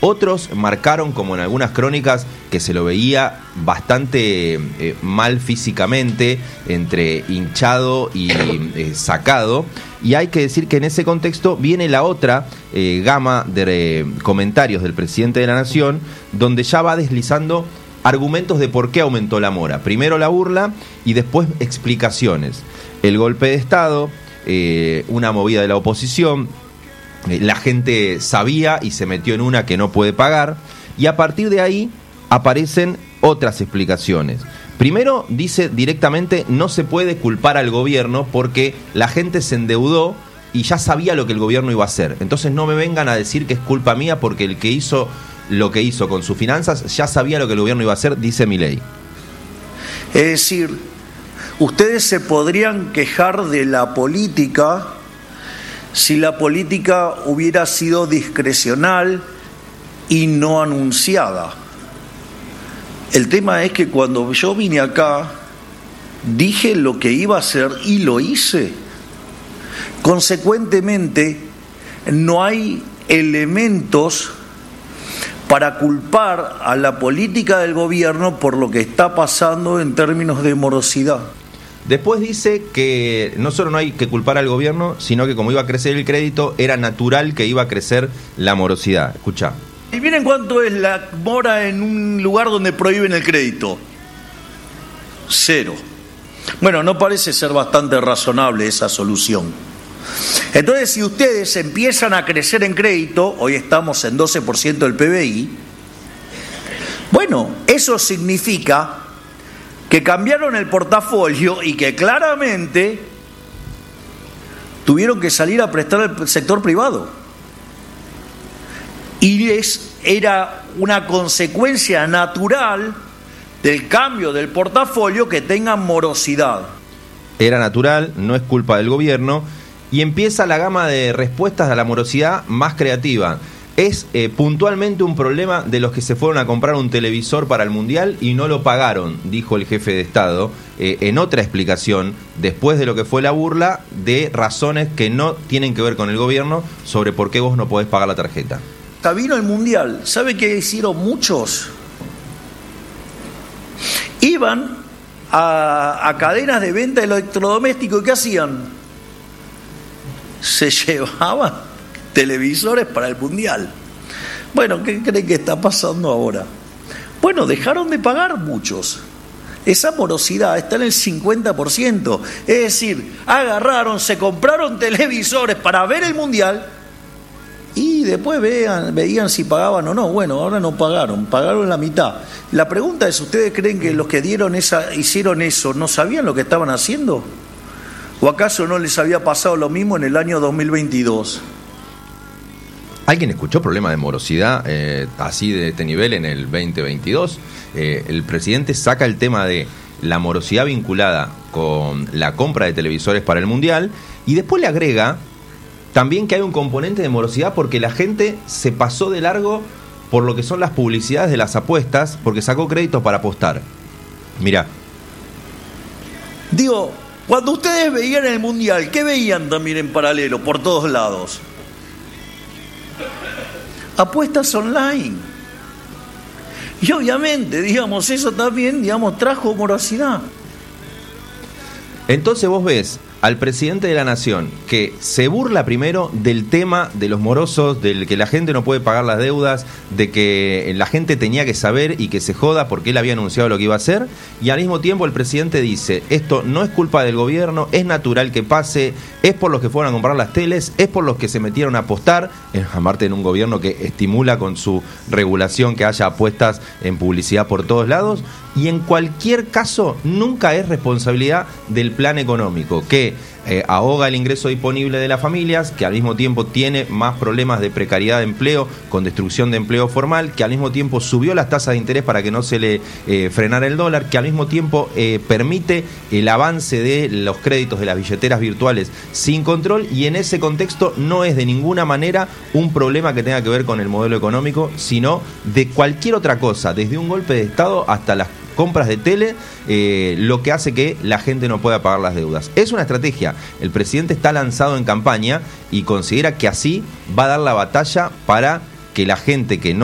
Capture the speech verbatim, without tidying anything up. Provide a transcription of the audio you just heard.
Otros marcaron, como en algunas crónicas, que se lo veía bastante eh, mal físicamente, entre hinchado y eh, sacado. Y hay que decir que en ese contexto viene la otra eh, gama de eh, comentarios del presidente de la Nación, donde ya va deslizando argumentos de por qué aumentó la mora. Primero la burla y después explicaciones. El golpe de Estado, eh, una movida de la oposición, eh, la gente sabía y se metió en una que no puede pagar, y a partir de ahí aparecen otras explicaciones. Primero dice directamente no se puede culpar al gobierno porque la gente se endeudó y ya sabía lo que el gobierno iba a hacer. Entonces no me vengan a decir que es culpa mía porque el que hizo lo que hizo con sus finanzas ya sabía lo que el gobierno iba a hacer, dice Milei. Es decir, ustedes se podrían quejar de la política si la política hubiera sido discrecional y no anunciada. El tema es que cuando yo vine acá, dije lo que iba a hacer y lo hice. Consecuentemente, no hay elementos para culpar a la política del gobierno por lo que está pasando en términos de morosidad. Después dice que no solo no hay que culpar al gobierno, sino que como iba a crecer el crédito, era natural que iba a crecer la morosidad. Escuchá. ¿Y miren cuánto es la mora en un lugar donde prohíben el crédito? Cero. Bueno, no parece ser bastante razonable esa solución. Entonces, si ustedes empiezan a crecer en crédito, hoy estamos en doce por ciento del P B I, bueno, eso significa que cambiaron el portafolio y que claramente tuvieron que salir a prestar al sector privado. Y es, era una consecuencia natural del cambio del portafolio que tengan morosidad. Era natural, no es culpa del gobierno. Y empieza la gama de respuestas a la morosidad más creativa. Es eh, puntualmente un problema de los que se fueron a comprar un televisor para el Mundial y no lo pagaron, dijo el jefe de Estado, eh, en otra explicación, después de lo que fue la burla, de razones que no tienen que ver con el gobierno sobre por qué vos no podés pagar la tarjeta. Vino el Mundial, ¿sabe qué hicieron muchos? Iban a, a cadenas de venta de electrodomésticos, ¿qué hacían? Se llevaban televisores para el Mundial. Bueno, ¿qué creen que está pasando ahora? Bueno, dejaron de pagar muchos. Esa morosidad está en el cincuenta por ciento. Es decir, agarraron, se compraron televisores para ver el Mundial y después vean, veían si pagaban o no. Bueno, ahora no pagaron, pagaron la mitad. La pregunta es, ¿ustedes creen que los que dieron esa, hicieron eso no sabían lo que estaban haciendo? ¿O acaso no les había pasado lo mismo en el año dos mil veintidós? ¿Alguien escuchó problemas de morosidad eh, así de este nivel en el veinte veintidós? Eh, el presidente saca el tema de la morosidad vinculada con la compra de televisores para el Mundial y después le agrega también que hay un componente de morosidad porque la gente se pasó de largo por lo que son las publicidades de las apuestas porque sacó créditos para apostar. Mirá. Digo, cuando ustedes veían el Mundial, ¿qué veían también en paralelo por todos lados? Apuestas online. Y obviamente, digamos, eso también, digamos, trajo morosidad. Entonces vos ves al presidente de la Nación que se burla primero del tema de los morosos, del que la gente no puede pagar las deudas, de que la gente tenía que saber y que se joda porque él había anunciado lo que iba a hacer, y al mismo tiempo el presidente dice, esto no es culpa del gobierno, es natural que pase, es por los que fueron a comprar las teles, es por los que se metieron a apostar, aparte en un gobierno que estimula con su regulación que haya apuestas en publicidad por todos lados, y en cualquier caso nunca es responsabilidad del plan económico, que eh, ahoga el ingreso disponible de las familias, que al mismo tiempo tiene más problemas de precariedad de empleo, con destrucción de empleo formal, que al mismo tiempo subió las tasas de interés para que no se le eh, frenara el dólar, que al mismo tiempo eh, permite el avance de los créditos de las billeteras virtuales sin control, y en ese contexto no es de ninguna manera un problema que tenga que ver con el modelo económico, sino de cualquier otra cosa, desde un golpe de Estado hasta las compras de tele, eh, lo que hace que la gente no pueda pagar las deudas. Es una estrategia. El presidente está lanzado en campaña y considera que así va a dar la batalla para que la gente que no